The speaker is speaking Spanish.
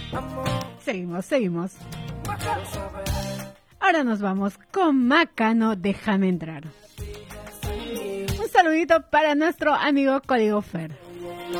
Seguimos. Ahora nos vamos con Macano, déjame entrar. Un saludito para nuestro amigo Código Fer.